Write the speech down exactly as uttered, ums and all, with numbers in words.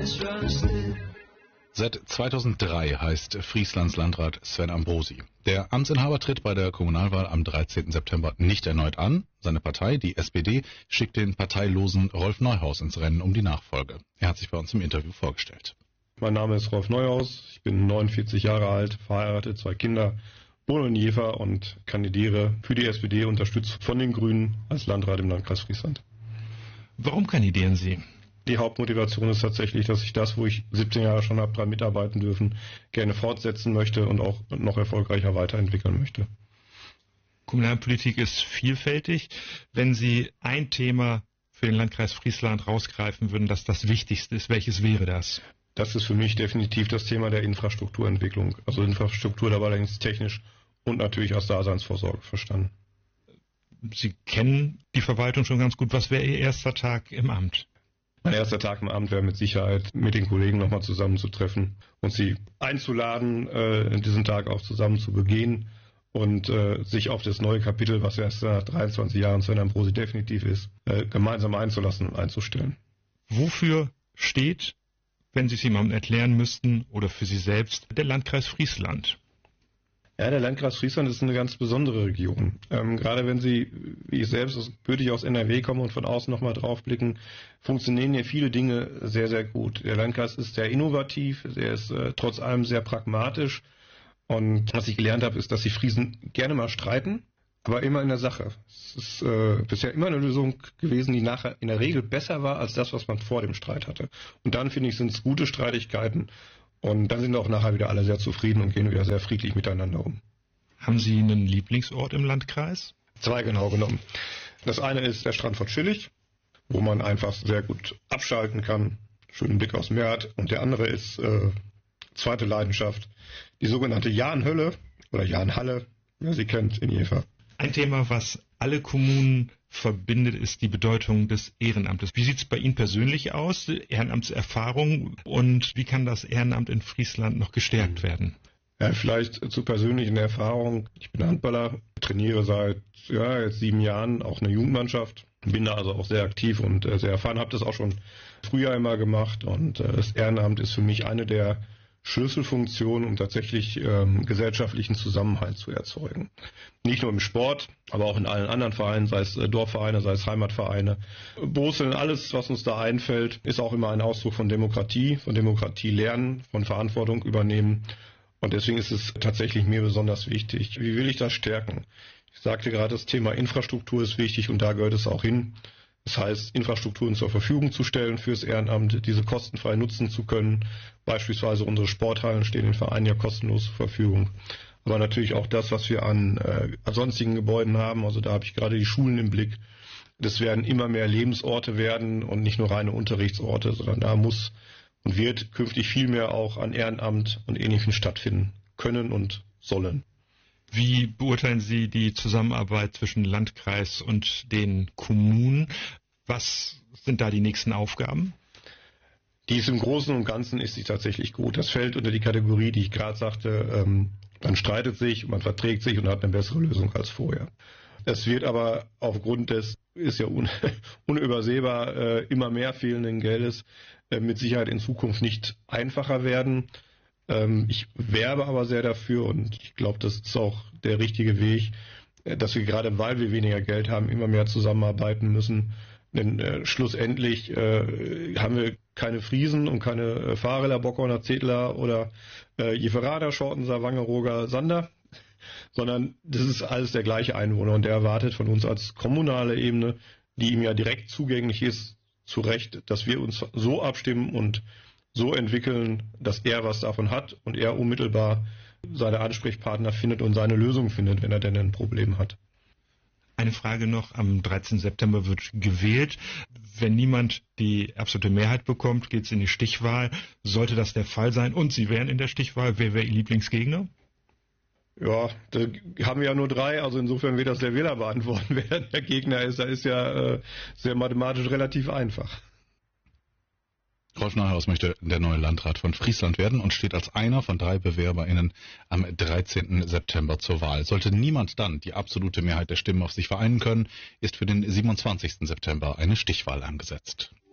Seit zweitausenddrei heißt Frieslands Landrat Sven Ambrosi. Der Amtsinhaber tritt bei der Kommunalwahl am dreizehnten September nicht erneut an. Seine Partei, die S P D, schickt den parteilosen Rolf Neuhaus ins Rennen um die Nachfolge. Er hat sich bei uns im Interview vorgestellt. Mein Name ist Rolf Neuhaus, ich bin neunundvierzig Jahre alt, verheiratet, zwei Kinder, wohne in Jever und kandidiere für die S P D, unterstützt von den Grünen als Landrat im Landkreis Friesland. Warum kandidieren Sie? Die Hauptmotivation ist tatsächlich, dass ich das, wo ich siebzehn Jahre schon habe, dran mitarbeiten dürfen, gerne fortsetzen möchte und auch noch erfolgreicher weiterentwickeln möchte. Kommunalpolitik ist vielfältig. Wenn Sie ein Thema für den Landkreis Friesland rausgreifen würden, das das Wichtigste ist, welches wäre das? Das ist für mich definitiv das Thema der Infrastrukturentwicklung. Also Infrastruktur dabei allerdings technisch und natürlich als Daseinsvorsorge verstanden. Sie kennen die Verwaltung schon ganz gut. Was wäre Ihr erster Tag im Amt? Mein erster Tag im Amt wäre mit Sicherheit, mit den Kollegen nochmal zusammenzutreffen und sie einzuladen, äh, diesen Tag auch zusammen zu begehen und äh, sich auf das neue Kapitel, was erst nach dreiundzwanzig Jahren Sven Ambrosi definitiv ist, äh, gemeinsam einzulassen und einzustellen. Wofür steht, wenn Sie es jemandem erklären müssten oder für Sie selbst, der Landkreis Friesland? Ja, der Landkreis Friesland ist eine ganz besondere Region. Ähm, gerade wenn Sie, wie ich selbst, gebürtig aus N R W komme und von außen nochmal drauf blicken, funktionieren hier viele Dinge sehr, sehr gut. Der Landkreis ist sehr innovativ, er ist äh, trotz allem sehr pragmatisch. Und was ich gelernt habe, ist, dass die Friesen gerne mal streiten, aber immer in der Sache. Es ist äh, bisher immer eine Lösung gewesen, die nachher in der Regel besser war als das, was man vor dem Streit hatte. Und dann, finde ich, sind es gute Streitigkeiten. Und dann sind auch nachher wieder alle sehr zufrieden und gehen wieder sehr friedlich miteinander um. Haben Sie einen Lieblingsort im Landkreis? Zwei genau genommen. Das eine ist der Strand von Schillig, wo man einfach sehr gut abschalten kann, schönen Blick aufs Meer hat. Und der andere ist, äh, zweite Leidenschaft, die sogenannte Jahnhölle oder Jahnhalle, wer sie kennt, in Jever. Ein Thema, was alle Kommunen verbindet, ist die Bedeutung des Ehrenamtes. Wie sieht es bei Ihnen persönlich aus, Ehrenamtserfahrung, und wie kann das Ehrenamt in Friesland noch gestärkt werden? Ja, vielleicht zur persönlichen Erfahrung. Ich bin Handballer, trainiere seit ja, jetzt sieben Jahren auch eine Jugendmannschaft, bin da also auch sehr aktiv und äh, sehr erfahren, habe das auch schon früher immer gemacht und äh, das Ehrenamt ist für mich eine der Schlüsselfunktion, um tatsächlich ähm, gesellschaftlichen Zusammenhalt zu erzeugen. Nicht nur im Sport, aber auch in allen anderen Vereinen, sei es äh, Dorfvereine, sei es Heimatvereine. Boseln, alles, was uns da einfällt, ist auch immer ein Ausdruck von Demokratie, von Demokratie lernen, von Verantwortung übernehmen. Und deswegen ist es tatsächlich mir besonders wichtig. Wie will ich das stärken? Ich sagte gerade, das Thema Infrastruktur ist wichtig und da gehört es auch hin. Das heißt, Infrastrukturen zur Verfügung zu stellen fürs Ehrenamt, diese kostenfrei nutzen zu können. Beispielsweise unsere Sporthallen stehen den Vereinen ja kostenlos zur Verfügung. Aber natürlich auch das, was wir an, äh, an sonstigen Gebäuden haben. Also da habe ich gerade die Schulen im Blick. Das werden immer mehr Lebensorte werden und nicht nur reine Unterrichtsorte, sondern da muss und wird künftig viel mehr auch an Ehrenamt und Ähnlichem stattfinden können und sollen. Wie beurteilen Sie die Zusammenarbeit zwischen Landkreis und den Kommunen? Was sind da die nächsten Aufgaben? Die ist im Großen und Ganzen ist sie tatsächlich gut. Das fällt unter die Kategorie, die ich gerade sagte, ähm, man streitet sich, man verträgt sich und hat eine bessere Lösung als vorher. Es wird aber aufgrund des, ist ja un, unübersehbar, äh, immer mehr fehlenden Geldes äh, mit Sicherheit in Zukunft nicht einfacher werden. Ich werbe aber sehr dafür und ich glaube, das ist auch der richtige Weg, dass wir gerade, weil wir weniger Geld haben, immer mehr zusammenarbeiten müssen. Denn äh, schlussendlich äh, haben wir keine Friesen und keine äh, Fahrräder, Bockhorner, Zedler oder äh, Jeverader, Schortenser, Wangerooger, Sander, sondern das ist alles der gleiche Einwohner und der erwartet von uns als kommunale Ebene, die ihm ja direkt zugänglich ist, zu Recht, dass wir uns so abstimmen und so entwickeln, dass er was davon hat und er unmittelbar seine Ansprechpartner findet und seine Lösung findet, wenn er denn ein Problem hat. Eine Frage noch, am dreizehnten September wird gewählt. Wenn niemand die absolute Mehrheit bekommt, geht es in die Stichwahl. Sollte das der Fall sein und Sie wären in der Stichwahl, wer wäre Ihr Lieblingsgegner? Ja, da haben wir ja nur drei, also insofern wird das der Wähler beantworten, wer der Gegner ist. Da ist ja äh, sehr mathematisch relativ einfach. Rolf Neuhaus möchte der neue Landrat von Friesland werden und steht als einer von drei BewerberInnen am dreizehnten September zur Wahl. Sollte niemand dann die absolute Mehrheit der Stimmen auf sich vereinen können, ist für den siebenundzwanzigsten September eine Stichwahl angesetzt.